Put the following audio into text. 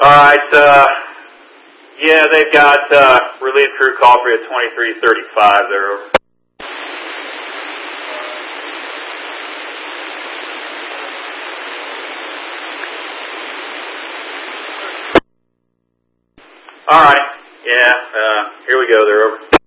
Alright, yeah, they've got, relief crew call for you at 2335. They're over. Alright, yeah, here we go, they're over.